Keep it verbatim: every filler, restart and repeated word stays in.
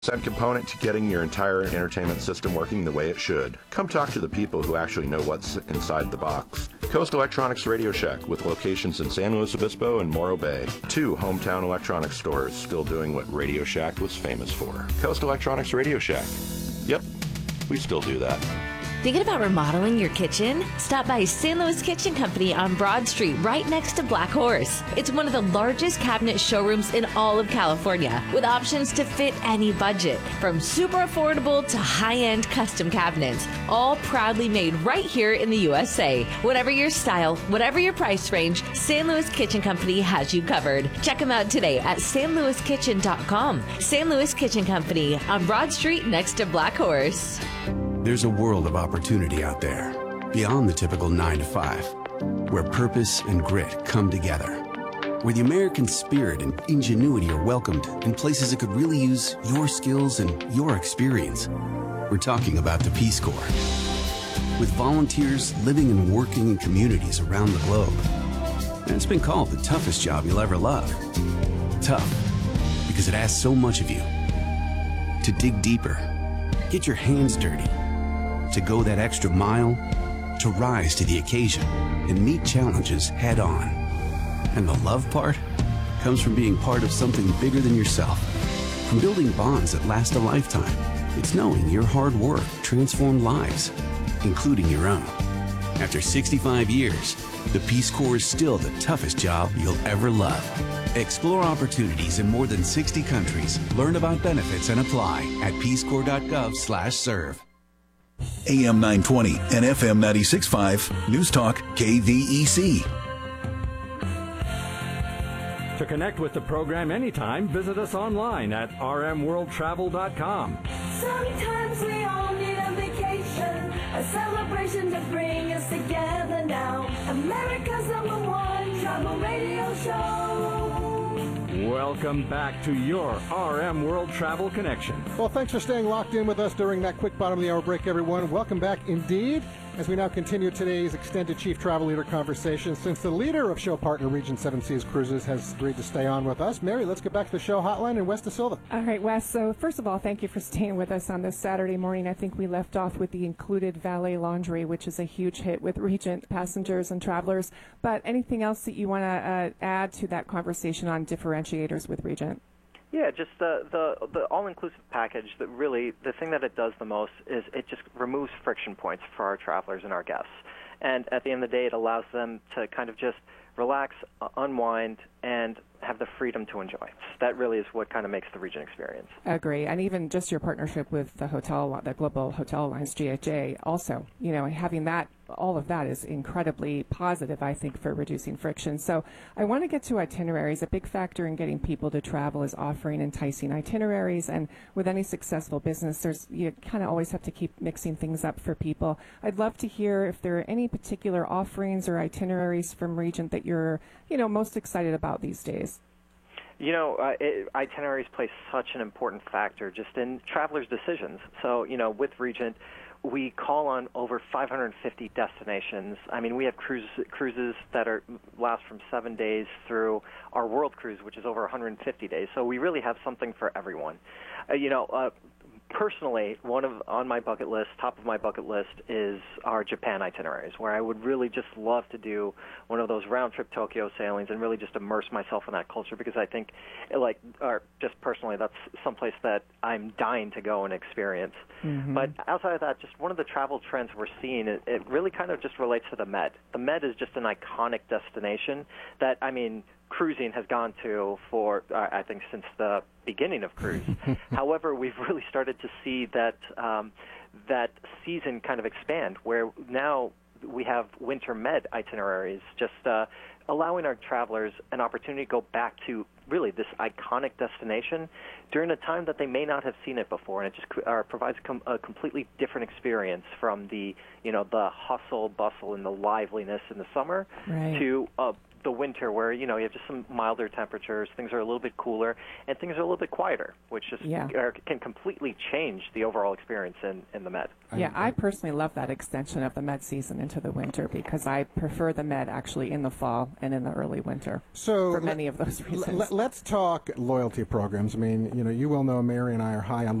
component to getting your entire entertainment system working the way it should. Come talk to the people who actually know what's inside the box. Coast Electronics Radio Shack, with locations in San Luis Obispo and Morro Bay. Two hometown electronics stores still doing what Radio Shack was famous for. Coast Electronics Radio Shack. Yep, we still do that. Thinking about remodeling your kitchen? Stop by San Luis Kitchen Company on Broad Street, right next to Black Horse. It's one of the largest cabinet showrooms in all of California, with options to fit any budget, from super affordable to high-end custom cabinets, all proudly made right here in the U S A. Whatever your style, whatever your price range, San Luis Kitchen Company has you covered. Check them out today at san luis kitchen dot com. San Luis Kitchen Company on Broad Street next to Black Horse. There's a world of opportunity out there, beyond the typical nine to five, where purpose and grit come together, where the American spirit and ingenuity are welcomed in places that could really use your skills and your experience. We're talking about the Peace Corps. With volunteers living and working in communities around the globe. And it's been called the toughest job you'll ever love. Tough, because it asks so much of you. To dig deeper, get your hands dirty, to go that extra mile, to rise to the occasion and meet challenges head on. And the love part comes from being part of something bigger than yourself, from building bonds that last a lifetime. It's knowing your hard work transformed lives, including your own. After sixty-five years, the Peace Corps is still the toughest job you'll ever love. Explore opportunities in more than sixty countries. Learn about benefits and apply at peace corps dot gov slash serve. A M nine twenty and F M ninety-six point five, News Talk, K V E C. To connect with the program anytime, visit us online at r m world travel dot com. Sometimes we all need a vacation, a celebration to bring us together now. America's number one travel radio show. Welcome back to your R M World Travel Connection. Well, thanks for staying locked in with us during that quick bottom of the hour break, everyone. Welcome back indeed, as we now continue today's extended Chief Travel Leader conversation. Since the leader of show partner Regent Seven Seas Cruises has agreed to stay on with us, Mary, let's get back to the show hotline and Wes Da Silva. All right, Wes. So first of all, thank you for staying with us on this Saturday morning. I think we left off with the included valet laundry, which is a huge hit with Regent passengers and travelers. But anything else that you want to uh, add to that conversation on differentiators with Regent? Yeah, just the, the the all-inclusive package, that really, the thing that it does the most is it just removes friction points for our travelers and our guests. And at the end of the day, it allows them to kind of just relax, uh, unwind, and have the freedom to enjoy. That really is what kind of makes the Regent experience. I agree. And even just your partnership with the hotel, the Global Hotel Alliance, G H A, also, you know, having that, all of that is incredibly positive, I think, for reducing friction. So I want to get to itineraries. A big factor in getting people to travel is offering enticing itineraries. And with any successful business, there's you kind of always have to keep mixing things up for people. I'd love to hear if there are any particular offerings or itineraries from Regent that you're, you know, most excited about these days. You know, uh, it, itineraries play such an important factor just in travelers' decisions. So, you know, with Regent, we call on over five hundred fifty destinations. I mean, we have cruise, cruises that are last from seven days through our World Cruise, which is over one hundred fifty days. So we really have something for everyone. Uh, you know, uh, personally, one of on my bucket list, top of my bucket list, is our Japan itineraries, where I would really just love to do one of those round-trip Tokyo sailings and really just immerse myself in that culture, because I think, like, or just personally, that's someplace that I'm dying to go and experience. Mm-hmm. But outside of that, just one of the travel trends we're seeing, it, it really kind of just relates to the Med. The Med is just an iconic destination that, I mean, cruising has gone to for, uh, I think, since the beginning of cruise. However, we've really started to see that um, that season kind of expand, where now we have winter Med itineraries, just uh, allowing our travelers an opportunity to go back to really this iconic destination during a time that they may not have seen it before, and it just uh, provides com- a completely different experience from the, you know, the hustle, bustle, and the liveliness in the summer, right, to uh, the winter where, you know, you have just some milder temperatures, things are a little bit cooler, and things are a little bit quieter, which just Yeah. are, can completely change the overall experience in, in the Med. Yeah, I personally love that extension of the Med season into the winter because I prefer the Med actually in the fall and in the early winter So for many of those reasons. L- let's talk loyalty programs. I mean, you know, you will know Mary and I are high on